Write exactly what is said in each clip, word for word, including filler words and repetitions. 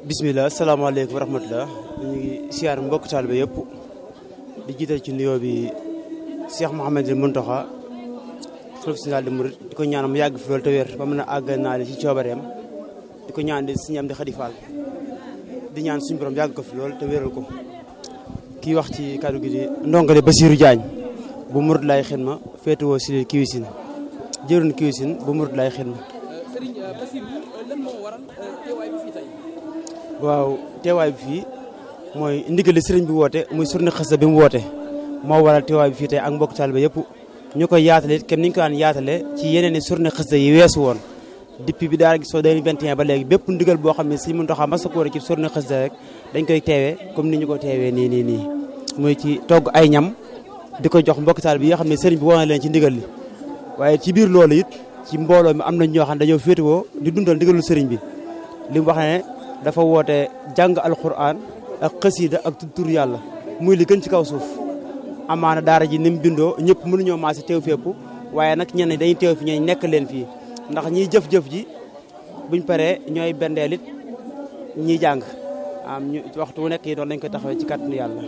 bismillah asalaamaaleykum wa rahmatulah ñu ngi siyaar mbokk taalibe yëpp di jiital ci nuyoo bi Cheikh Mouhamadou Mountakha xalifa général des mourides di ko ñaan mu yàgg fi loolu te wér ba mën a àgg naa ci coobareem di ko ñaan di suñu am di Xadi Fall di ñaan suñu borom yàgg ko fi loolu te wéral ko kii wax ci kàddu gi di ndongole Bassirou Diagne bu Mouride Laye Xidma féetewoo si Kiwisin jëruñ Kiwisin bu Mouride Laye Xidma. Serigne Bassirou lan moo waral teewaay bi fii tey. waaw teewaay bi fii mooy ndigal sëriñ bi woote muy surne xasida bi mu woote moo waral teewaay bi fii tey ak mbokk taalibe yëpp ñu koy yaatale kenn ni ñu ko daan yaatale ci yeneen i surne xasida yi weesu woon depuis bi daara gi soo deux mille vingt et un ba léegi bépp ndigal boo xam ne si Muntaxa mas a ko war ci surne xasida rek dañ koy teewee comme ni ñu ko teewee nii nii nii muy ci togg ay ñam di ko jox mbokk taalibe yi nga xam ne sëriñ bi woo na leen ci ndigal li waaye ci biir loolu it ci mbooloo mi am nañ ñoo xam ne dañoo féetewoo di dundal ndigalul sëriñ bi li mu wax ne dafa woote jàng alquran ak xasida ak tur yàlla muy li gën ci kaw suuf amaana daara ji ni mu bindoo ñëpp mënuñoo maase teew fépp waaye nag ñenn dañuy teew fi ñooy nekk leen fii ndax ñiy jëf-jëf ji buñ paree ñooy bendeel it ñiy jàng am ñu waxtu wu nekk yi doon lañ koy taxawee ci kàttanu yàlla.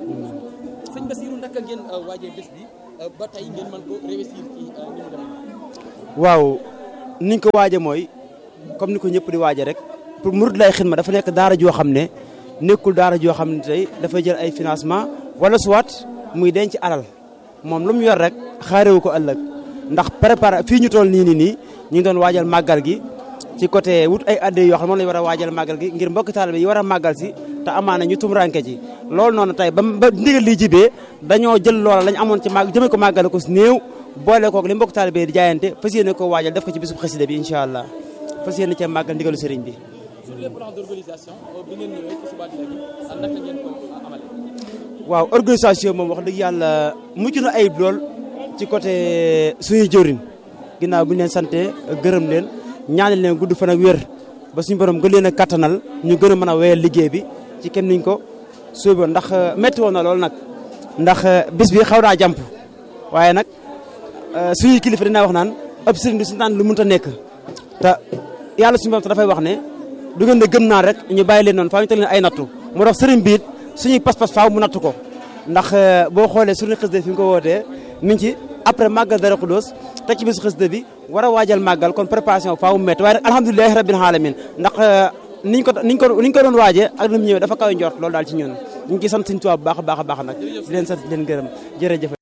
sëñ Bassirou naka ngeen waajee bés bi ba tey ngeen mën ko réussir ci ni mu demee. waaw niñ ko waaje mooy comme ni ko ñëpp di waaje rek pour Mouride Laye Xidma dafa nekk daara joo xam ne nekkul daara joo xam ne tey dafay jël ay financement wala soit muy denc alal moom lu mu yor rek xaarewu ko ëllëg ndax préparé fii ñu toll nii nii nii ñu ngi doon waajal màggal gi ci côté wut ay adde yoo xam ne moom la ñu war a waajal màggal gi ngir mbokk taalibe yi war a màggal si te amaana ñu tumranke ci loolu noonu tey ba ba ndigal li jibee dañoo jël loola lañ amoon ci màgg jëmee ko màggal ko si néew boole koog li mbokk taalibe di jaayante fas yéene ko waajal def ko ci bisub xasida bi incha allah fas yéene cee màggal ndigalu sëriñ bi. sur les plans d'organisation bi ngeen ñëwee ci suba léegi naka ngeen ko amale. waaw organisation moom wax dëgg yàlla mucc na ayib lool ci côté suñuy jëriñ ginnaaw bu ñu leen sante gërëm leen ñaanal leen gudd fan ak wér ba suñu borom gën leen a kattanal ñu gën a mën a wéyal liggéey bi ci kenn niñ ko sóoboon ndax métti woon na lool nag ndax bis bi xaw naa jàmp waaye nag suñuy kilifa dinaa wax naan ab sëriñ du si naan lu mënta nekk te yàlla suñu borom dafay wax ne du ngeen ne gëm naa rek ñu bàyyi leen noonu faaw ñu teg leen ay nattu moo tax sëriñ bi it suñuy pas-pas faaw mu nattu ko ndax boo xoolee suñu xasida fi nga ko wootee mi ngi ci après màggal dara xudóos teg ci bisu xasida bi war a waajal màggal kon préparation faaw mu métti waaye nag alhamdulilahi rabbil alamin ndax niñ ko niñ ko niñ ko doon waajee ak ni mu ñëwee dafa kaw njort loolu daal ci ñun ñu ngi ciy sant suñu Tuubaa bu baax a baax a baax nag di leen sant di leen gërëm jërëjëf